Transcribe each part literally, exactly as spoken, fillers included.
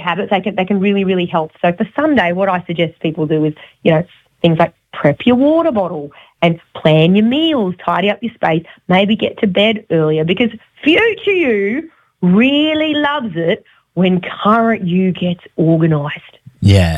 habits, they can, they can really, really help. So for Sunday, what I suggest people do is, you know, things like prep your water bottle and plan your meals, tidy up your space, maybe get to bed earlier, because future you really loves it when current you gets organised. Yeah.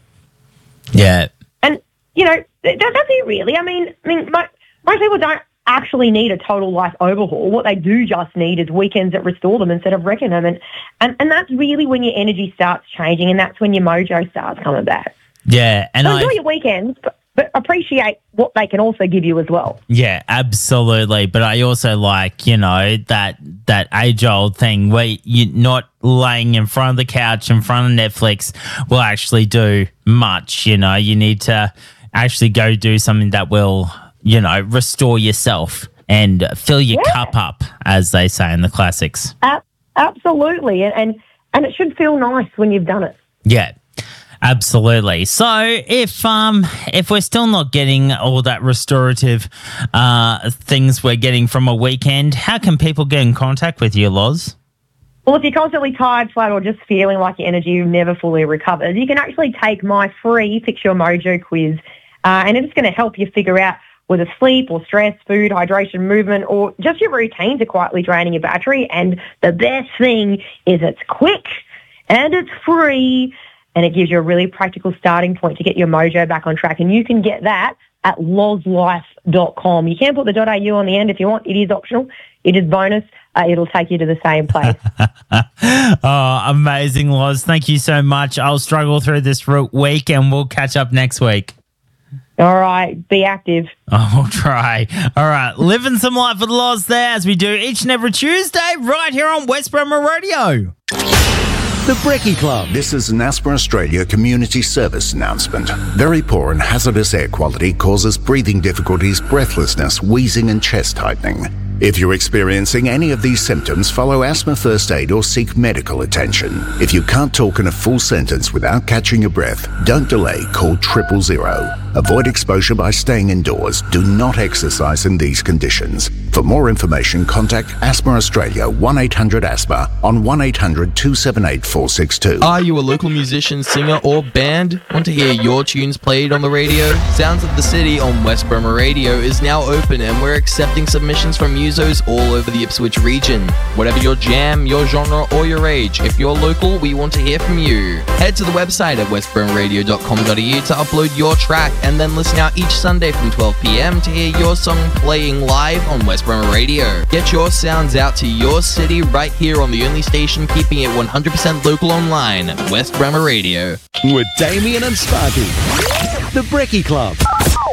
Yeah. And, you know, that, that's it really. I mean, I mean, most, most people don't actually need a total life overhaul. What they do just need is weekends that restore them instead of wrecking them. And, and, and that's really when your energy starts changing, and that's when your mojo starts coming back. Yeah. And so I enjoy your weekends, but, but appreciate what they can also give you as well. Yeah, absolutely. But I also like, you know, that that age-old thing where you're not laying in front of the couch in front of Netflix will actually do much. You know, you need to actually go do something that will, you know, restore yourself and fill your Yeah. cup up, as they say in the classics. Uh, absolutely. And, and and it should feel nice when you've done it. Yeah. Absolutely. So if um if we're still not getting all that restorative uh things we're getting from a weekend, how can people get in contact with you, Loz? Well, if you're constantly tired, flat, or just feeling like your energy never fully recovers, you can actually take my free Fix Your Mojo quiz, uh, and it's going to help you figure out whether sleep or stress, food, hydration, movement, or just your routines are quietly draining your battery. And the best thing is it's quick and it's free, and it gives you a really practical starting point to get your mojo back on track. And you can get that at loz life dot com. You can put the .au on the end if you want. It is optional. It is bonus. Uh, it'll take you to the same place. Oh, amazing, Loz. Thank you so much. I'll struggle through this week and we'll catch up next week. All right. Be active. I'll try. All right. Living some life with Loz there, as we do each and every Tuesday right here on West Bremer Radio. The Brekkie Club. This is an Asthma Australia community service announcement. Very poor and hazardous air quality causes breathing difficulties, breathlessness, wheezing and chest tightening. If you're experiencing any of these symptoms, follow asthma first aid or seek medical attention. If you can't talk in a full sentence without catching your breath, don't delay, call triple zero. Avoid exposure by staying indoors. Do not exercise in these conditions. For more information, contact Asthma Australia one eight hundred asthma on one eight hundred two seven eight four six two. Are you a local musician, singer or band? Want to hear your tunes played on the radio? Sounds of the City on West Bremer Radio is now open, and we're accepting submissions from musos all over the Ipswich region. Whatever your jam, your genre or your age, if you're local, we want to hear from you. Head to the website at west bremer radio dot com dot a u to upload your track, and then listen out each Sunday from twelve p.m. to hear your song playing live on West Bremer Radio. Get your sounds out to your city right here on the only station keeping it one hundred percent local online, West Bremer Radio. With Damien and Sparky. The Brekkie Club.